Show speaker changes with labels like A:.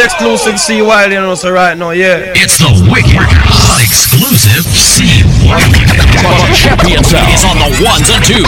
A: exclusive C Wiley, you know, so right now, yeah.
B: It's the wicked, hot exclusive C Wiley.
C: Champion Sound is on the ones and twos.